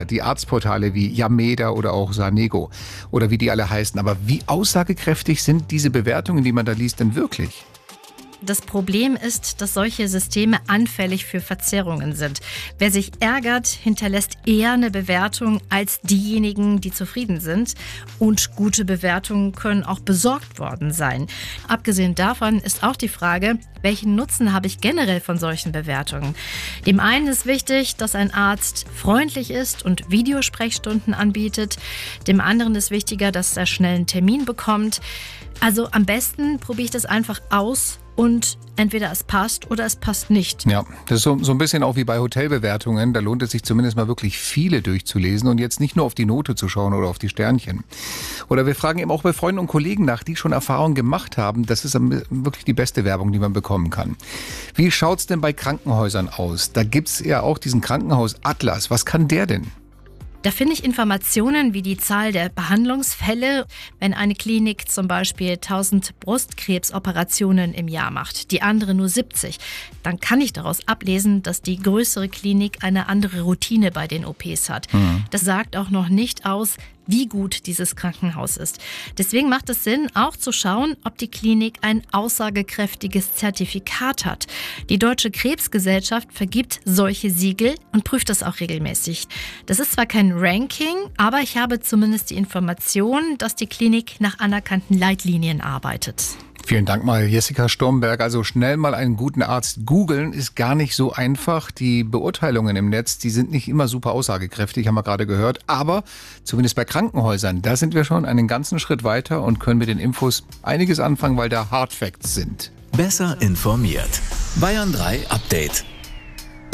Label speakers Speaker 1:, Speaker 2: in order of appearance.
Speaker 1: Die Arztportale wie Yameda oder auch Sanego oder wie die alle heißen. Aber wie aussagekräftig sind diese Bewertungen, die man da liest, denn wirklich?
Speaker 2: Das Problem ist, dass solche Systeme anfällig für Verzerrungen sind. Wer sich ärgert, hinterlässt eher eine Bewertung als diejenigen, die zufrieden sind. Und gute Bewertungen können auch besorgt worden sein. Abgesehen davon ist auch die Frage, welchen Nutzen habe ich generell von solchen Bewertungen? Dem einen ist wichtig, dass ein Arzt freundlich ist und Videosprechstunden anbietet. Dem anderen ist wichtiger, dass er schnell einen Termin bekommt. Also am besten probiere ich das einfach aus und entweder es passt oder es passt nicht.
Speaker 1: Ja, das ist so ein bisschen auch wie bei Hotelbewertungen. Da lohnt es sich zumindest mal wirklich viele durchzulesen und jetzt nicht nur auf die Note zu schauen oder auf die Sternchen. Oder wir fragen eben auch bei Freunden und Kollegen nach, die schon Erfahrungen gemacht haben. Das ist wirklich die beste Werbung, die man bekommen kann. Wie schaut's denn bei Krankenhäusern aus? Da gibt's ja auch diesen Krankenhausatlas. Was kann der denn?
Speaker 2: Da finde ich Informationen wie die Zahl der Behandlungsfälle. Wenn eine Klinik zum Beispiel 1000 Brustkrebsoperationen im Jahr macht, die andere nur 70, dann kann ich daraus ablesen, dass die größere Klinik eine andere Routine bei den OPs hat. Das sagt auch noch nicht aus, wie gut dieses Krankenhaus ist. Deswegen macht es Sinn, auch zu schauen, ob die Klinik ein aussagekräftiges Zertifikat hat. Die Deutsche Krebsgesellschaft vergibt solche Siegel und prüft das auch regelmäßig. Das ist zwar kein Ranking, aber ich habe zumindest die Information, dass die Klinik nach anerkannten Leitlinien arbeitet.
Speaker 1: Vielen Dank mal, Jessica Stormberg. Also schnell mal einen guten Arzt googeln ist gar nicht so einfach. Die Beurteilungen im Netz, die sind nicht immer super aussagekräftig, haben wir gerade gehört. Aber zumindest bei Krankenhäusern, da sind wir schon einen ganzen Schritt weiter und können mit den Infos einiges anfangen, weil da Hard Facts sind.
Speaker 3: Besser informiert. Bayern 3 Update.